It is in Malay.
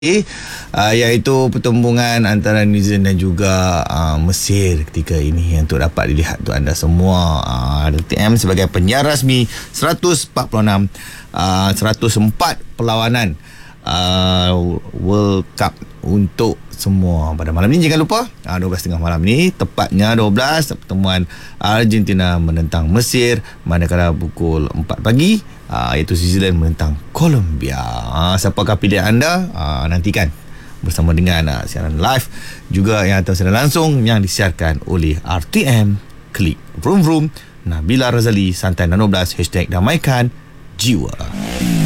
iaitu pertembungan antara New Zealand dan juga Mesir ketika ini untuk dapat dilihat untuk anda semua. RTM sebagai penyiar rasmi 146 104 perlawanan World Cup untuk semua pada malam ni. Jangan lupa 12.30 malam ni, tepatnya 12, pertemuan Argentina menentang Mesir, manakala pukul 4 pagi iaitu New Zealand menentang Colombia. Siapakah pilihan anda? Nantikan bersama dengan siaran live juga yang atau siaran langsung yang disiarkan oleh RTM. Klik vroom vroom Nabila Razali Santai 16 #damaikan jiwa.